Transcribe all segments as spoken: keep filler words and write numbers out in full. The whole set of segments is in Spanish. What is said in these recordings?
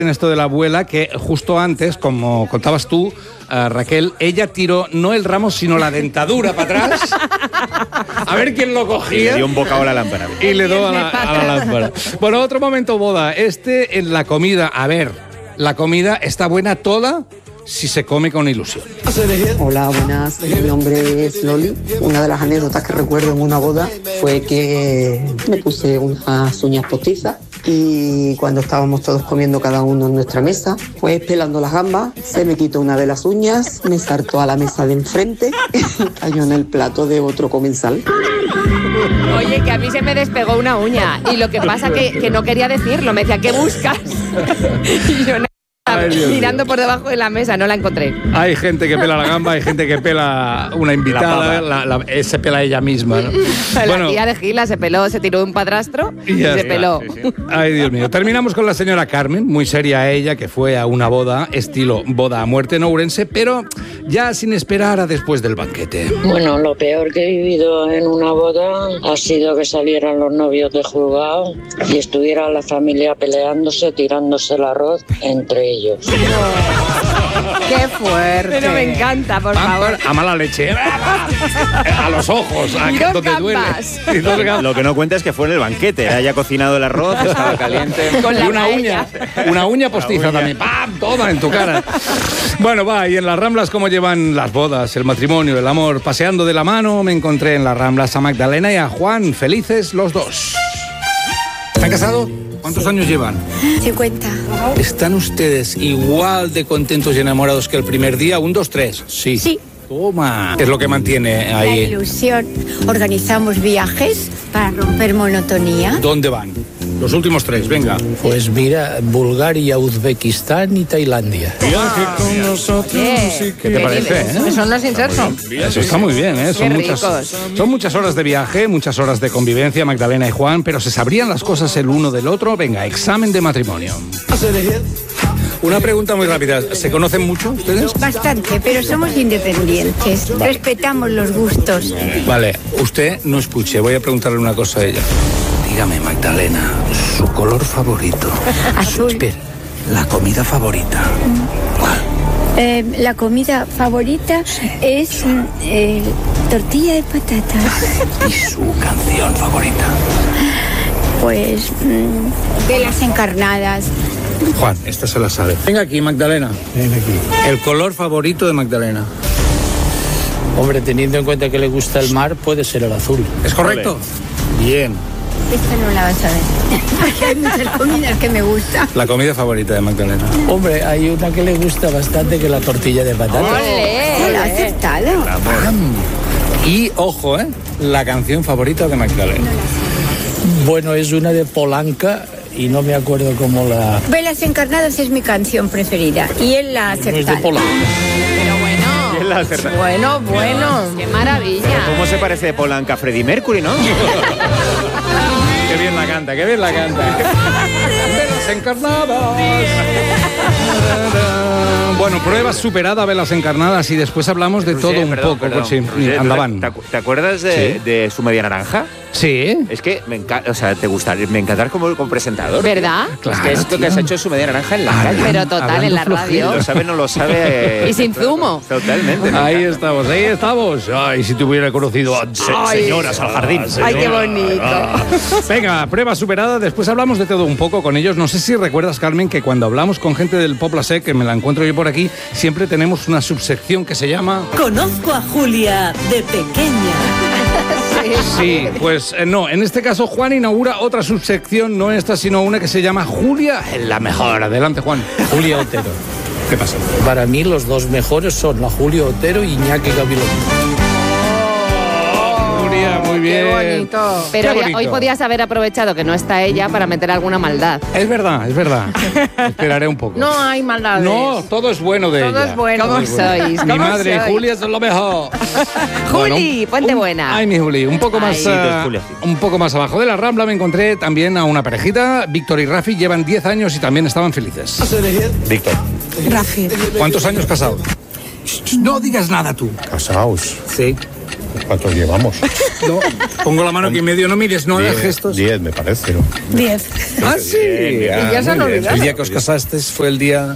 en esto de la abuela, que justo antes, como contabas tú, uh, Raquel, ella tiró no el ramo, sino la dentadura para atrás. A ver quién lo cogía. Y le dio un bocado a la lámpara. Y le dio a la, a la lámpara. Bueno, otro momento boda. Este en la comida. A ver, la comida está buena toda si se come con ilusión. Hola, buenas. Mi nombre es Loli. Una de las anécdotas que recuerdo en una boda fue que me puse unas uñas postizas y cuando estábamos todos comiendo cada uno en nuestra mesa, pues pelando las gambas, se me quitó una de las uñas, me saltó a la mesa de enfrente y cayó en el plato de otro comensal. Oye, que a mí se me despegó una uña y lo que pasa que, que no quería decirlo, me decía, ¿qué buscas? Y yo Ay, mirando por debajo de la mesa, no la encontré. Hay gente que pela la gamba, hay gente que pela una invitada, la la, la, se pela ella misma, ¿no? La bueno, tía de Gila se peló, se tiró de un padrastro y, y se está, peló. Sí, sí. Ay, Dios mío. Terminamos con la señora Carmen, muy seria ella, que fue a una boda, estilo boda a muerte en Ourense, pero ya sin esperar a después del banquete. Bueno, lo peor que he vivido en una boda ha sido que salieran los novios de juzgado y estuviera la familia peleándose, tirándose el arroz entre ellos. ¡Qué fuerte! Pero me encanta, por Van favor. A mala leche. A los ojos, a donde duele. Lo que no cuenta es que fue en el banquete. Haya cocinado el arroz, estaba caliente. Con la y una uña. Una uña postiza uña. También. ¡Pam! Toma en tu cara. Bueno, va, y en las Ramblas, ¿cómo llevan las bodas, el matrimonio, el amor? Paseando de la mano, me encontré en las Ramblas a Magdalena y a Juan. Felices los dos. ¿Están casados? ¿Cuántos años llevan? cincuenta. ¿Están ustedes igual de contentos y enamorados que el primer día? Un, dos, tres. Sí. Sí. Toma. ¿Qué es lo que mantiene ahí? La ilusión. Organizamos viajes para romper monotonía. ¿Dónde van? Los últimos tres, venga. Pues mira, Bulgaria, Uzbekistán y Tailandia. Viaje con nosotros. ¿Qué, ¿Qué te parece? ¿Eh? Son los insertos. Eso está muy bien, ¿eh? Son muchas, son muchas horas de viaje, muchas horas de convivencia, Magdalena y Juan, pero ¿se sabrían las cosas el uno del otro? Venga, examen de matrimonio. Una pregunta muy rápida. ¿Se conocen mucho ustedes? Bastante, pero somos independientes. Vale. Respetamos los gustos. Vale, usted no escuche. Voy a preguntarle una cosa a ella. Dígame, Magdalena, su color favorito. Azul. Espera, la comida favorita. ¿Cuál? Eh, la comida favorita es eh, tortilla de patatas. ¿Y su canción favorita? Pues mm, velas encarnadas. Juan, esta se la sabe. Venga aquí, Magdalena. Ven aquí. El color favorito de Magdalena. Hombre, teniendo en cuenta que le gusta el mar, puede ser el azul. ¿Es correcto? Vale. Bien. Esta no la vas a ver, porque hay muchas comidas que me gustan. La comida favorita de Magdalena. Hombre, hay una que le gusta bastante, que es la tortilla de patatas. ¡Olé! ¿Se la ha acertado? Y, ojo, ¿eh? La canción favorita de Magdalena. No la sé. Bueno, es una de Polanca y no me acuerdo cómo la... Velas encarnadas es mi canción preferida y él la ha No es de acertado. Polanca. Pero bueno. La acerta. Bueno, bueno. ¡Qué maravilla! ¿Cómo se parece de Polanca a Freddie Mercury, no? Qué bien la canta, qué bien la canta. Velas encarnadas. Bueno, prueba superada, velas encarnadas, y después hablamos de todo Roger, un perdón, poco. perdón. Sí, Roger, andaban. ¿Te, acu- ¿Te acuerdas de, Sí. de su media naranja? Sí. Es que me encanta, o sea, te gusta, me encanta como, como presentador. ¿Verdad? Claro, es que esto que has hecho es su media naranja en la calle. Pero total, en la radio. Lo sabe, no lo sabe. Y sin zumo. Totalmente. me Ahí encanta. estamos, ahí estamos. Ay, si te hubiera conocido a Se- señoras al jardín. Ay, qué bonito. Venga, prueba superada. Después hablamos de todo un poco con ellos. No sé si recuerdas, Carmen, que cuando hablamos con gente del Pobla Sec, que me la encuentro yo por aquí, siempre tenemos una subsección que se llama... Conozco a Julia de pequeña. Sí, pues eh, no. En este caso, Juan inaugura otra subsección, no esta, sino una que se llama Julia en la mejor. Adelante, Juan. Julia Otero. ¿Qué pasa? Para mí los dos mejores son la Julia Otero y Iñaki Gabilondo. Julia, muy bien. Qué bonito. Pero Qué ya- bonito. hoy podías haber aprovechado que no está ella para meter alguna maldad. Es verdad, es verdad. Esperaré un poco. No hay maldades. No, todo es bueno de Todo ella. es bueno. ¿Cómo Todo es bueno. sois? Mi ¿Cómo madre, sois? Julia, es lo mejor. Juli, ponte un- buena. Ay, mi Juli, un poco más, Ay. Sí, ah, Julia, sí. un poco más abajo de la Rambla me encontré también a una parejita. Víctor y Rafi llevan diez años y también estaban felices. Víctor. Rafi. ¿Cuántos años casados? No digas nada tú. Casaos. Sí. ¿Cuántos llevamos? No, pongo la mano aquí en medio, no mires, no hagas gestos. Diez, me parece, ¿no? Diez. Ah, sí. Bien, bien. Ah, Ya se han muy bien. olvidado. El día que os casasteis fue el día...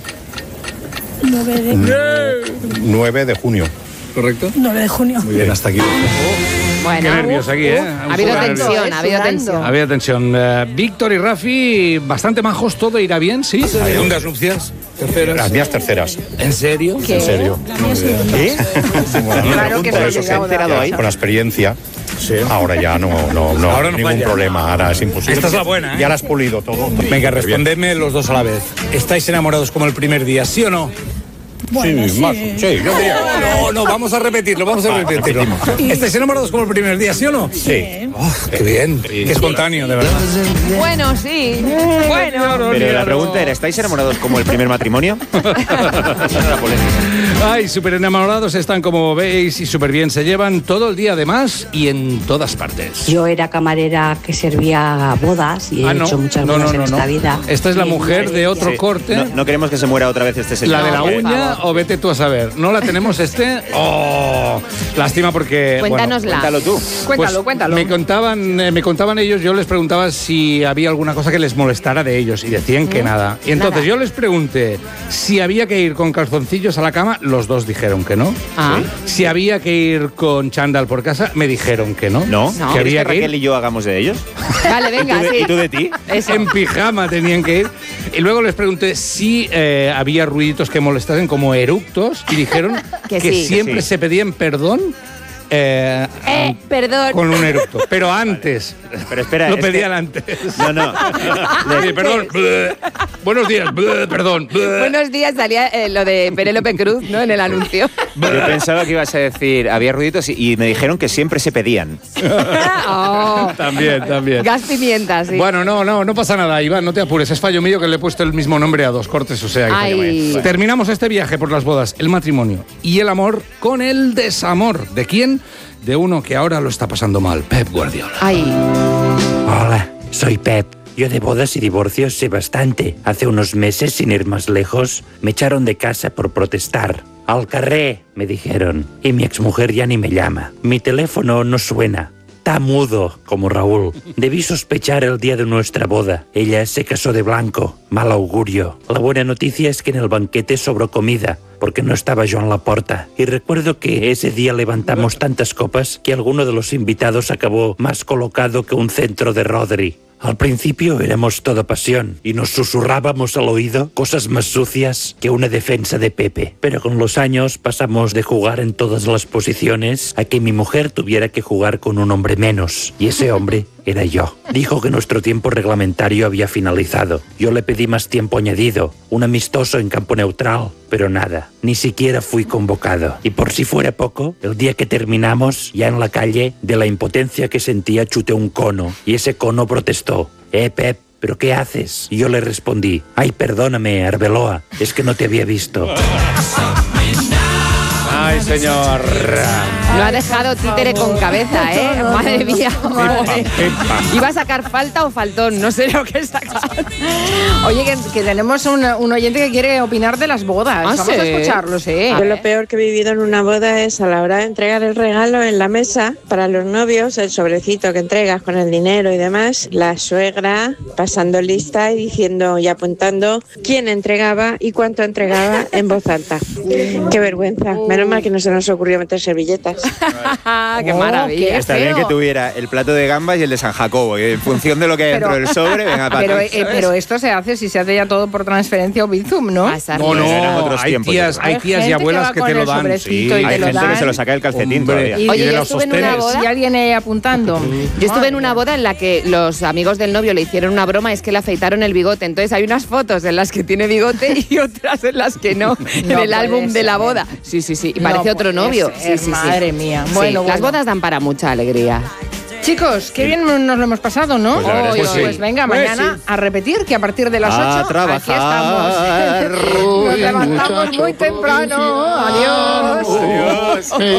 nueve de, nueve de junio. ¿Correcto? nueve de junio. Muy bien, hasta aquí. Bueno, Qué nervios aquí, ¿eh? ha habido tensión, ha habido tensión. Había tensión. Eh, Víctor y Rafi, bastante majos, todo irá bien, ¿sí? Segundas nupcias, terceras. Las mías terceras. ¿En serio? En serio. ¿Qué? Claro que Por se eso ha se ha llegado enterado ahí. Con la experiencia. Ahora ya no, no, no, Ahora no ningún falla. problema, ahora es imposible. Esta es la buena, ¿eh? Ya la has pulido todo. Venga, respondedme los dos a la vez. ¿Estáis enamorados como el primer día, sí o no? Bueno, sí, más, sí, yo diría. No, no, vamos a repetirlo, vamos a repetirlo. ¿Estáis enamorados como el primer día, sí o no? Sí. Oh, qué bien, qué espontáneo, de verdad. Bueno, sí. Bueno. Pero la pregunta era, ¿estáis enamorados como el primer matrimonio? Esa era la polémica. Ay, súper enamorados están como veis y súper bien se llevan todo el día además y en todas partes. Yo era camarera que servía bodas y he Ah, no. hecho muchas No, bodas no, en no, esta no. vida. Esta es la Y mujer madre de otro mía. corte. No, no queremos que se muera otra vez este señor. La de la por uña favor. o vete tú a saber. ¿No la tenemos este? Oh, lástima porque... Cuéntanosla. Cuéntalo tú. Cuéntalo, Pues cuéntalo. Me contaban, eh, me contaban ellos, yo les preguntaba si había alguna cosa que les molestara de ellos y decían que nada. Y entonces Nada. yo les pregunté si había que ir con calzoncillos a la cama, los dos dijeron que no. Ah. Si había que ir con chándal por casa, me dijeron que no. ¿No? Que No. ¿Quieres había que que ir Raquel y yo hagamos de ellos? Vale, venga, ¿Y tú de- sí. y tú de ti? Eso. en pijama tenían que ir. Y luego les pregunté si eh, había ruiditos que molestasen como eructos y dijeron Que que, sí. siempre Que sí. se pedían perdón eh, Eh, perdón. con un eructo. Pero antes. Pero espera, Lo es que- pedían antes. No, no. Oye, perdón. bleh. Buenos días. bleh, Perdón. bleh. Buenos días, salía eh, lo de Penélope Cruz, ¿no? En el anuncio. Yo pensaba que ibas a decir, había ruiditos y, y me dijeron que siempre se pedían. Oh. También, también. Gas pimienta, sí. Bueno, no, no, no pasa nada, Iván, no te apures. Es fallo mío que le he puesto el mismo nombre a dos cortes, o sea... que Ay. fallo mío. Terminamos este viaje por las bodas, el matrimonio y el amor con el desamor. ¿De quién? De uno que ahora lo está pasando mal, Pep Guardiola. Ay. Hola, soy Pep. Yo de bodas y divorcios sé bastante. Hace unos meses, sin ir más lejos, me echaron de casa por protestar. Al carré, me dijeron. Y mi exmujer ya ni me llama. Mi teléfono no suena. Está mudo, como Raúl. Debí sospechar el día de nuestra boda. Ella se casó de blanco. Mal augurio. La buena noticia es que en el banquete sobró comida, porque no estaba Joan Laporta. Y recuerdo que ese día levantamos tantas copas que alguno de los invitados acabó más colocado que un centro de Rodri. Al principio éramos toda pasión y nos susurrábamos al oído cosas más sucias que una defensa de Pepe. Pero con los años pasamos de jugar en todas las posiciones a que mi mujer tuviera que jugar con un hombre menos. Y ese hombre era yo. Dijo que nuestro tiempo reglamentario había finalizado. Yo le pedí más tiempo añadido, un amistoso en campo neutral, pero nada, ni siquiera fui convocado. Y por si fuera poco, el día que terminamos, ya en la calle, de la impotencia que sentía chuté un cono, y ese cono protestó. Eh, Pep, ¿pero qué haces? Y yo le respondí, ay, perdóname, Arbeloa, es que no te había visto. Ay, señor. Lo ha dejado títere con cabeza, ¿eh? Madre mía. Madre. ¿Iba a sacar falta o faltón? No sé lo que es sacar. Oye, que, que tenemos un, un oyente que quiere opinar de las bodas. Ah, Vamos ¿sí? a escucharlo, sí. Yo lo peor que he vivido en una boda es a la hora de entregar el regalo en la mesa para los novios, el sobrecito que entregas con el dinero y demás, la suegra pasando lista y diciendo y apuntando quién entregaba y cuánto entregaba en voz alta. Qué vergüenza. Menos mal que no se nos ocurrió meter servilletas. ¡Qué maravilla! Está bien que tuviera el plato de gambas y el de San Jacobo. Y en función de lo que hay dentro del sobre, venga, para Pero, eh, pero esto se hace si se hace ya todo por transferencia o Bizum, ¿no? No, no, eran otros hay tiempos, tías, yo creo. hay tías Hay y gente abuelas que va que, con te lo el dan. sobrecito y te hay lo gente dan. que se lo saca del calcetín Hombre. todavía. Y, Oye, y yo los estuve en una sostenes. boda. Y alguien eh, apuntando. Yo estuve en una boda en la que los amigos del novio le hicieron una broma, es que le afeitaron el bigote. Entonces hay unas fotos en las que tiene bigote y otras en las que no, en No el puede álbum de ser. la boda. Sí, sí, sí. Y No parece otro puede novio. ser, Sí, sí, sí. madre mía. Sí, Bueno, Las bueno. bodas dan para mucha alegría. Chicos, qué bien nos lo hemos pasado, ¿no? Pues la verdad es que Pues, sí. pues venga, Pues mañana sí. a repetir, que a partir de las A ocho trabajar. aquí estamos. Nos levantamos muy temprano. Adiós. Adiós.